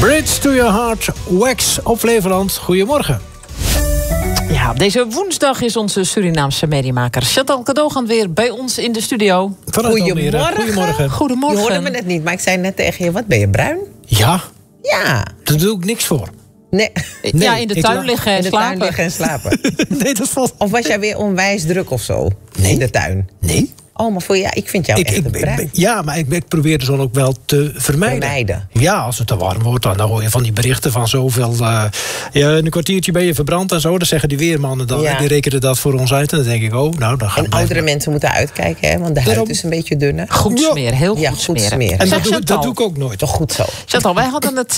Bridge to Your Heart, Wax op Flevoland. Goedemorgen. Ja, deze woensdag is onze Surinaamse mediamaker Chantal Cadogan weer bij ons in de studio. Goedemorgen. Goedemorgen. Je hoorde me net niet, maar ik zei net tegen je, wat ben je bruin? Ja, Ja. daar doe ik niks voor. Nee. Ja, in de tuin liggen en In de slapen. tuin liggen en slapen. Nee, dat valt... Of was jij weer onwijs druk of zo? Nee. In de tuin? Nee. Oh, maar ik vind jou echt bruin. Ja, maar ik probeer de zon ook wel te vermijden. Ja, als het te warm wordt, dan hoor je van die berichten van zoveel... in een kwartiertje ben je verbrand en zo. Dan zeggen die weermannen dan. Ja. Die rekenen dat voor ons uit. En dan denk ik, oh, nou, dan gaat En oudere mensen moeten uitkijken, hè? Want de huid is een beetje dunner. Goed smeren, heel goed Ja, goed smeren. smeren. En Zeg, dat doe ik ook nooit. Toch goed zo. Chantal, wij hadden het,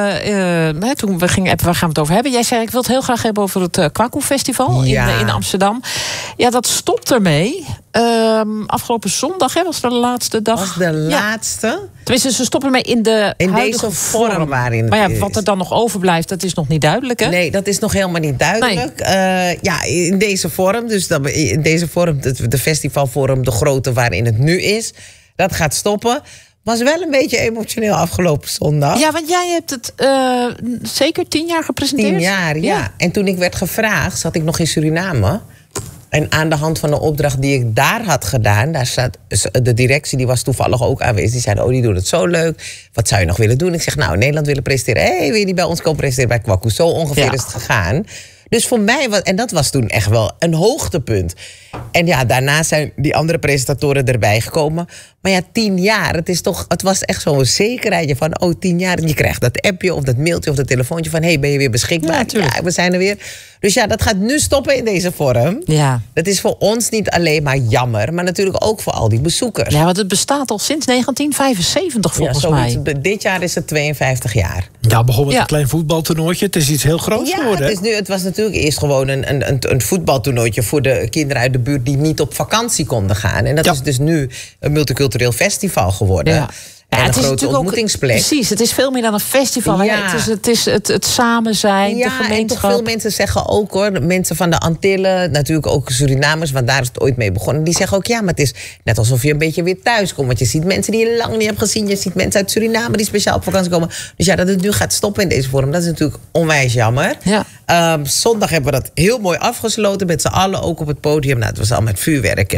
toen we gingen appen, waar gaan we het over hebben? Jij zei, ik wil het heel graag hebben over het Kwaku Festival in Amsterdam. Ja, dat stopt ermee. Afgelopen zondag was de laatste dag. Was de laatste? Tenminste, ze stoppen ermee in de huidige deze vorm waarin het Maar ja, is. wat er dan nog overblijft, dat is nog niet duidelijk, hè? Nee, dat is nog helemaal niet duidelijk. In deze vorm, dus in deze vorm, de festivalvorm, de grote waarin het nu is, dat gaat stoppen. Was wel een beetje emotioneel afgelopen zondag. Ja, want jij hebt het zeker 10 jaar gepresenteerd. 10 jaar, ja. En toen ik werd gevraagd, zat ik nog in Suriname. En aan de hand van de opdracht die ik daar had gedaan, daar staat de directie, die was toevallig ook aanwezig. Die zeiden, die doen het zo leuk. Wat zou je nog willen doen? Ik zeg, Nederland willen presenteren. Wil je niet bij ons komen presenteren bij Kwaku? Zo ongeveer is het gegaan. Dus voor mij, en dat was toen echt wel een hoogtepunt. En ja, daarna zijn die andere presentatoren erbij gekomen. Maar ja, 10 jaar, het was echt zo'n zekerheidje van, 10 jaar. En je krijgt dat appje of dat mailtje of dat telefoontje van, ben je weer beschikbaar? Ja, we zijn er weer. Dus ja, dat gaat nu stoppen in deze vorm. Ja. Dat is voor ons niet alleen maar jammer, maar natuurlijk ook voor al die bezoekers. Ja, want het bestaat al sinds 1975 volgens mij. Dit jaar is het 52 jaar. Ja, begon met een klein voetbaltoernooitje. Het is iets heel groots geworden. Het was natuurlijk eerst gewoon een voetbaltoernooitje voor de kinderen uit de buurt die niet op vakantie konden gaan. En dat is dus nu een multicultureel festival geworden. Ja. En een grote ontmoetingsplek. Precies, het is veel meer dan een festival. Ja. Het is het samen zijn, de gemeenschap. En toch veel mensen zeggen ook, hoor, mensen van de Antillen, natuurlijk ook Surinamers, want daar is het ooit mee begonnen. Die zeggen ook, maar het is net alsof je een beetje weer thuis komt. Want je ziet mensen die je lang niet hebt gezien. Je ziet mensen uit Suriname die speciaal op vakantie komen. Dus ja, dat het nu gaat stoppen in deze vorm, dat is natuurlijk onwijs jammer. Ja. Zondag hebben we dat heel mooi afgesloten met z'n allen, ook op het podium. Het was al met vuurwerk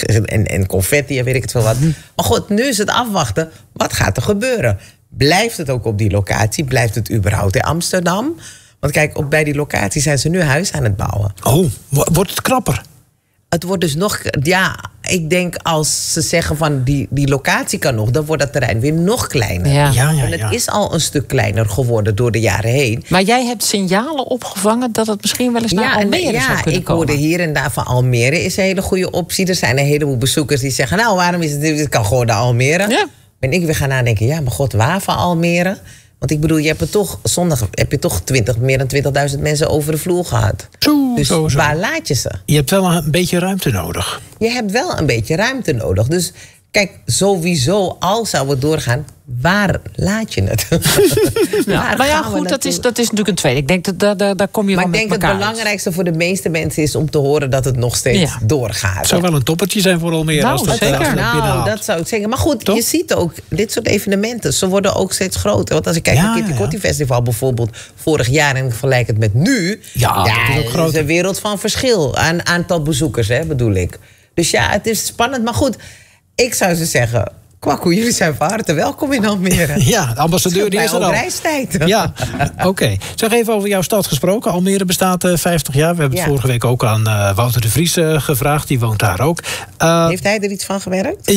en confetti en weet ik het veel wat. Maar goed, nu is het afwachten. Wat gaat er gebeuren? Blijft het ook op die locatie? Blijft het überhaupt in Amsterdam? Want kijk, bij die locatie zijn ze nu huis aan het bouwen. Oh, wordt het krapper? Het wordt dus nog... Ja, ik denk als ze zeggen van die locatie kan nog, dan wordt dat terrein weer nog kleiner. Ja. En het is al een stuk kleiner geworden door de jaren heen. Maar jij hebt signalen opgevangen dat het misschien wel eens naar Almere zou kunnen komen. Ik hoorde hier en daar van Almere is een hele goede optie. Er zijn een heleboel bezoekers die zeggen, waarom is het kan gewoon naar Almere. Ja. Ben ik weer gaan nadenken, maar god, waar van Almere? Want ik bedoel, zondag heb je toch meer dan 20.000 mensen over de vloer gehad. Dus waar laat je ze? Je hebt wel een beetje ruimte nodig. Je hebt wel een beetje ruimte nodig. Dus kijk, sowieso, al zou het doorgaan, waar laat je het? Maar ja, goed, dat is natuurlijk een tweede. Ik denk dat daar kom je wel met elkaar. Maar ik denk dat het belangrijkste voor de meeste mensen is om te horen dat het nog steeds doorgaat. Het zou wel een toppertje zijn voor Almere. Zeker. Dat zou ik zeggen. Maar goed, je ziet ook, dit soort evenementen, ze worden ook steeds groter. Want als ik kijk naar het Kitty Kotti Festival bijvoorbeeld, vorig jaar en ik vergelijk het met nu, dat is een wereld van verschil aan aantal bezoekers, bedoel ik. Dus ja, het is spannend. Maar goed, ik zou ze zeggen, Kwaku, jullie zijn van harte welkom in Almere. Ja, de ambassadeur die is er al. Reistijd. Ja, oké. Zeg even over jouw stad gesproken. Almere bestaat 50 jaar. We hebben het vorige week ook aan Wouter de Vries gevraagd. Die woont daar ook. Heeft hij er iets van gewerkt?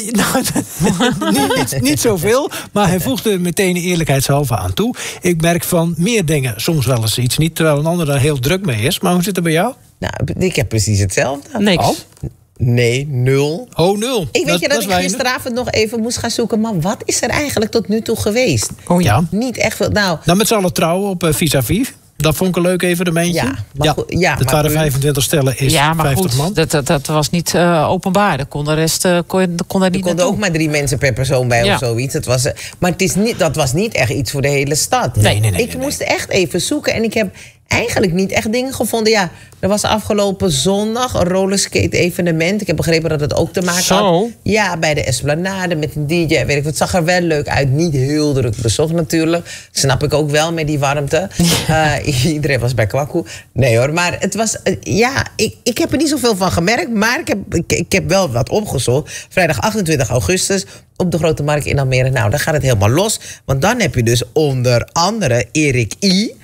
Niet zoveel. Maar hij voegde er meteen eerlijkheidshalve aan toe. Ik merk van meer dingen soms wel eens iets niet, terwijl een ander daar heel druk mee is. Maar hoe zit het bij jou? Nou, ik heb precies hetzelfde. Niks. Oh. Nee, 0. Oh, 0. Ik weet dat ik gisteravond nog even moest gaan zoeken. Maar wat is er eigenlijk tot nu toe geweest? Oh ja. Niet echt veel. Nou, met z'n allen trouwen op vis-à-vis. Dat vond ik een leuk evenementje. Het waren 25 stellen, is 50 man. Dat was niet openbaar. Er kon de rest kon daar niet. Er konden ook maar 3 mensen per persoon bij of zoiets. Maar dat was niet echt iets voor de hele stad. Nee. Ik moest echt even zoeken. En ik heb eigenlijk niet echt dingen gevonden. Ja, er was afgelopen zondag een rollerskate evenement. Ik heb begrepen dat het ook te maken had. Ja, bij de Esplanade met een DJ. Weet ik, het zag er wel leuk uit. Niet heel druk bezocht natuurlijk. Snap ik ook wel met die warmte. Iedereen was bij Kwaku. Nee hoor, maar het was... ik heb er niet zoveel van gemerkt. Maar ik heb wel wat opgezocht. Vrijdag 28 augustus op de Grote Markt in Almere. Nou, dan gaat het helemaal los. Want dan heb je dus onder andere Erik I.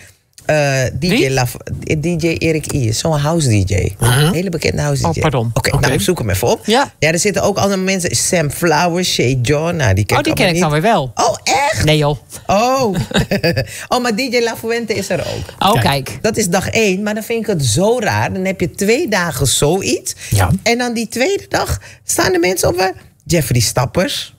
DJ Erik I. Zo'n house DJ. Een hele bekende house DJ. Oh, pardon. Oké, nou, ik zoek hem even op. Ja, er zitten ook andere mensen. Sam Flowers, Shay John. Nou, die ken ik dan weer wel. Oh, echt? Nee, joh. Oh. Maar DJ La Fuente is er ook. Oh, kijk. Dat is dag 1, maar dan vind ik het zo raar. Dan heb je 2 dagen zoiets. Ja. En dan die tweede dag staan de mensen op... Jeffrey Stappers.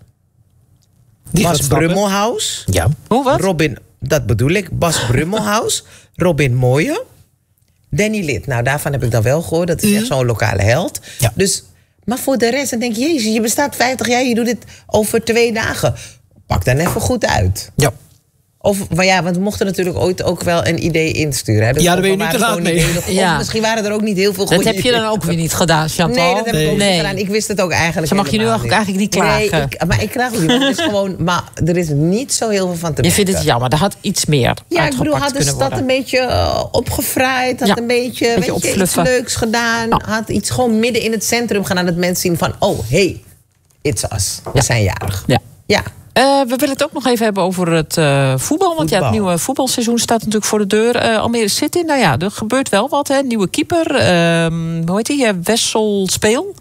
Bas Brummelhaus. Ja. Hoe, wat? Robin... Dat bedoel ik. Bas Brummelhaus. Robin Mooije. Danny Lid. Nou, daarvan heb ik dan wel gehoord. Dat is echt zo'n lokale held. Ja. Dus, maar voor de rest, dan denk je... Jezus, je bestaat 50 jaar. Je doet dit over 2 dagen. Pak dan even goed uit. Ja. Want we mochten natuurlijk ooit ook wel een idee insturen. Hè? Dus daar ben je niet te laat mee. Misschien waren er ook niet heel veel goede Dat heb je dan ook weer niet gedaan, Chantal. Nee, dat heb ik ook niet gedaan. Ik wist het ook eigenlijk. Zo mag je nu ook eigenlijk niet klagen. Nee, maar ik klaag niet. Het is gewoon, maar er is niet zo heel veel van te merken. Je vindt het jammer. Er had iets meer had de stad een beetje opgefraaid. Had een beetje iets leuks gedaan. Had iets gewoon midden in het centrum gedaan. Dat mensen zien van, hey, it's us. We zijn jarig. Ja. We willen het ook nog even hebben over het voetbal. Want het nieuwe voetbalseizoen staat natuurlijk voor de deur. Almere City, nou ja, er gebeurt wel wat. Hè. Nieuwe keeper, hoe heet die? Wessel Speel.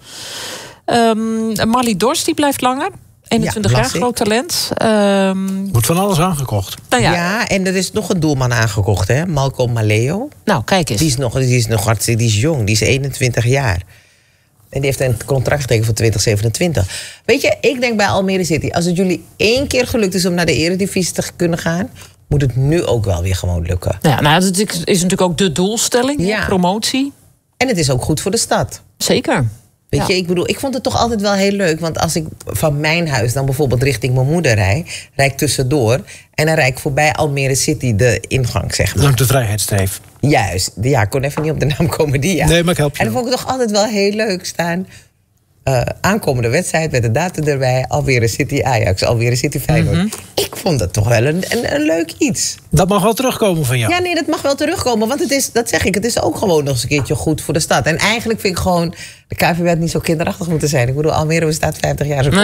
Marley Dorst, die blijft langer. 21 jaar, groot talent. Wordt van alles aangekocht. Nou ja, en er is nog een doelman aangekocht, hè? Malcolm Maleo. Nou, kijk eens. Die is jong, die is 21 jaar. En die heeft een contract getekend voor 2027. Weet je, ik denk bij Almere City... als het jullie 1 keer gelukt is om naar de Eredivisie te kunnen gaan... moet het nu ook wel weer gewoon lukken. Ja, nou, dat is natuurlijk ook de doelstelling, promotie. En het is ook goed voor de stad. Zeker. Weet je, ik vond het toch altijd wel heel leuk. Want als ik van mijn huis dan bijvoorbeeld richting mijn moeder rijd ik tussendoor... en dan rijd ik voorbij Almere City de ingang, zeg maar. Langs de Vrijheidsstreef. Juist. Ja, ik kon even niet op de naam komen. Nee, maar ik help je. En dan vond ik het toch altijd wel heel leuk staan... aankomende wedstrijd met de datum erbij. Almere City Ajax, Almere City Feyenoord. Ik vond het toch wel een leuk iets. Dat mag wel terugkomen van jou. Ja, nee, dat mag wel terugkomen. Want het is ook gewoon nog eens een keertje goed voor de stad. En eigenlijk vind ik gewoon... De KVB had niet zo kinderachtig moeten zijn. Ik bedoel, Almere bestaat 50 jaar. Zo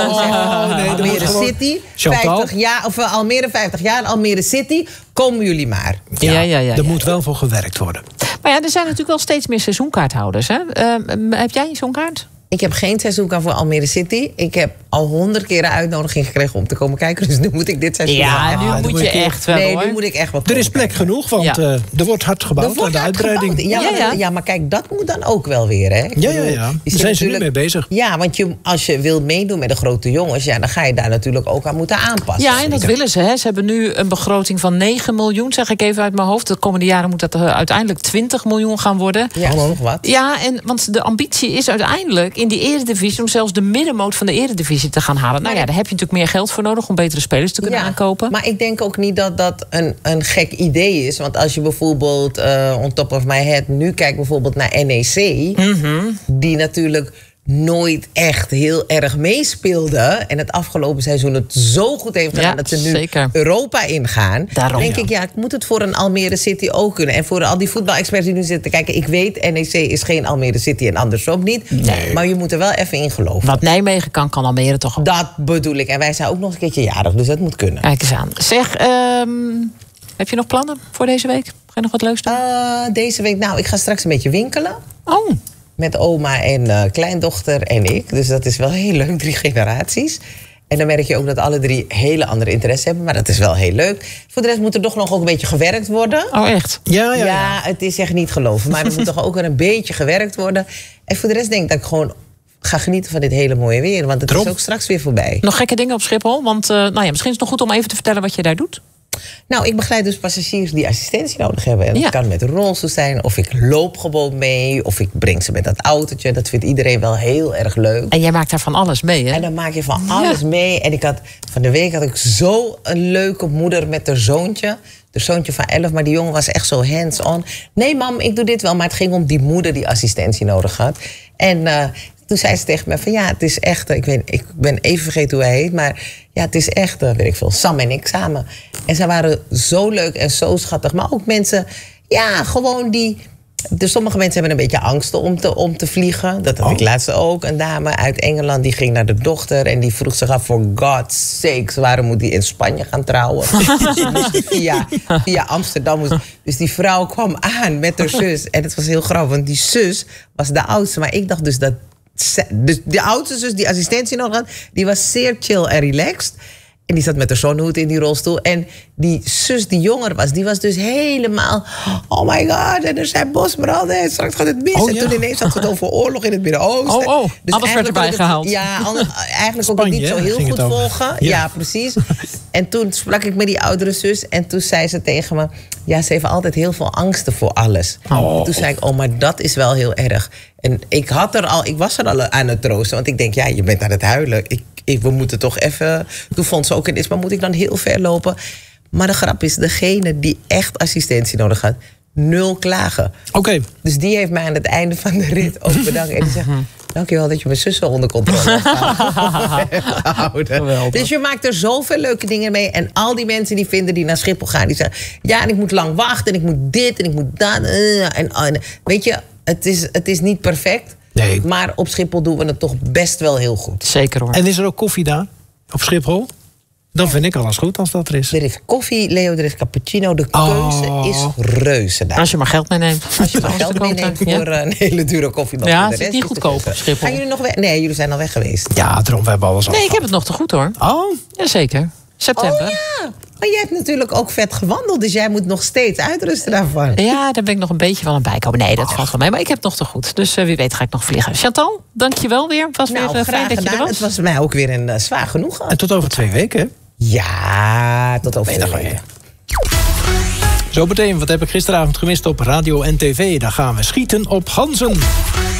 Almere City, 50 jaar. Of Almere 50 jaar, Almere City. Komen jullie maar. Ja. Er moet wel voor gewerkt worden. Maar ja, er zijn natuurlijk wel steeds meer seizoenkaarthouders. Hè? Heb jij een seizoenkaart? Ik heb geen seizoenkaart voor Almere City. Ik heb al 100 keer een uitnodiging gekregen om te komen kijken. Dus nu moet ik dit seizoen nu moet je echt wel, nu moet ik echt wel. Er is plek genoeg, want er wordt hard gebouwd aan de uitbreiding. Ja, maar kijk, dat moet dan ook wel weer, hè? Ja. Daar zijn ze nu mee bezig. Ja, want als je wil meedoen met de grote jongens... dan ga je daar natuurlijk ook aan moeten aanpassen. Ja, en dat willen ze. Hè. Ze hebben nu een begroting van 9 miljoen, zeg ik even uit mijn hoofd. De komende jaren moet dat uiteindelijk 20 miljoen gaan worden. Ja, nog wat. Ja, want de ambitie is uiteindelijk in die Eredivisie... om zelfs de middenmoot van de Eredivisie te gaan halen. Nou ja, daar heb je natuurlijk meer geld voor nodig... om betere spelers te kunnen aankopen. Maar ik denk ook niet dat dat een gek idee is. Want als je bijvoorbeeld, on top of my head... nu kijkt bijvoorbeeld naar NEC... die natuurlijk nooit echt heel erg meespeelde... en het afgelopen seizoen het zo goed heeft gedaan... dat ze nu Europa ingaan. Daarom, denk ik, ik moet het voor een Almere City ook kunnen. En voor al die voetbalexperts die nu zitten te kijken... ik weet, NEC is geen Almere City en andersom niet. Nee. Maar je moet er wel even in geloven. Wat Nijmegen kan Almere toch ook. Dat bedoel ik. En wij zijn ook nog een keertje jarig, dus dat moet kunnen. Kijk eens aan. Zeg, heb je nog plannen voor deze week? Ga je nog wat leuks doen? Deze week, ik ga straks een beetje winkelen. Oh. Met oma en kleindochter en ik. Dus dat is wel heel leuk, 3 generaties. En dan merk je ook dat alle 3 hele andere interesses hebben. Maar dat is wel heel leuk. Voor de rest moet er toch nog ook een beetje gewerkt worden. Oh, echt? Ja, het is echt niet geloven. Maar er moet toch ook weer een beetje gewerkt worden. En voor de rest denk ik dat ik gewoon ga genieten van dit hele mooie weer. Want het is ook straks weer voorbij. Nog gekke dingen op Schiphol? Want misschien is het nog goed om even te vertellen wat je daar doet. Nou, ik begeleid dus passagiers die assistentie nodig hebben. En dat kan met een rolstoel zijn, of ik loop gewoon mee... of ik breng ze met dat autootje. Dat vindt iedereen wel heel erg leuk. En jij maakt daar van alles mee, hè? En dan maak je van alles mee. En van de week had ik zo een leuke moeder met haar zoontje. de zoontje van 11, maar die jongen was echt zo hands-on. Nee, mam, ik doe dit wel. Maar het ging om die moeder die assistentie nodig had. En toen zei ze tegen me van ja, het is echt... Ik ben even vergeten hoe hij heet, maar ja, het is echt, weet ik veel, Sam en ik samen. En ze waren zo leuk en zo schattig. Maar ook mensen, ja, gewoon die... Dus sommige mensen hebben een beetje angst om te vliegen. Dat had ik laatst ook. Een dame uit Engeland die ging naar de dochter... en die vroeg zich af, for God's sakes... waarom moet die in Spanje gaan trouwen? via Amsterdam. Dus die vrouw kwam aan met haar zus. En het was heel grappig, want die zus was de oudste. Maar ik dacht dus dat... Dus de oudste zus die assistentie nodig had... die was zeer chill en relaxed... En die zat met haar zonnehoed in die rolstoel. En die zus die jonger was, die was dus helemaal... Oh my god, en er zijn bosbranden en straks gaat het mis. En toen ineens had het over oorlog in het Midden-Oosten. Dus alles werd erbij gehaald. Ja, eigenlijk ook niet zo heel goed volgen. Ja, precies. En toen sprak ik met die oudere zus. En toen zei ze tegen me... Ja, ze heeft altijd heel veel angsten voor alles. En toen zei ik, maar dat is wel heel erg. En ik was er al aan het troosten. Want ik denk, ja, je bent aan het huilen. We moeten toch even... Toen vond ze ook ineens, maar moet ik dan heel ver lopen? Maar de grap is, degene die echt assistentie nodig had... 0 klagen. Oké. Dus die heeft mij aan het einde van de rit ook bedankt. En die zegt, dankjewel dat je mijn zus zo onder controle hebt gehouden. Dus je maakt er zoveel leuke dingen mee. En al die mensen die vinden die naar Schiphol gaan... die zeggen, ja, en ik moet lang wachten... en ik moet dit en ik moet dat. En weet je, het is niet perfect... Nee. Maar op Schiphol doen we het toch best wel heel goed. Zeker hoor. En is er ook koffie daar? Op Schiphol? Dan vind ik alles goed als dat er is. Er is koffie, Leo, er is cappuccino. De keuze is reuze daar. Als je maar geld meeneemt. Als je maar geld meeneemt voor een hele dure koffie. Ja, het is niet goedkoop op Schiphol. Gaan jullie nog weg? Nee, jullie zijn al weg geweest. Ja, daarom, we hebben alles al. Nee, ik heb het nog te goed hoor. Oh? Jazeker. September. Oh ja. Maar jij hebt natuurlijk ook vet gewandeld. Dus jij moet nog steeds uitrusten daarvan. Ja, daar ben ik nog een beetje van aan bijkomen. Nee, dat valt wel mee. Maar ik heb het nog te goed. Dus wie weet ga ik nog vliegen. Chantal, dank je wel weer. Het was weer fijn dat je er was. Het was mij ook weer een zwaar genoegen. En tot over 2 weken. Ja, tot over 2 weken. Zo meteen, wat heb ik gisteravond gemist op radio en tv? Daar gaan we schieten op ganzen.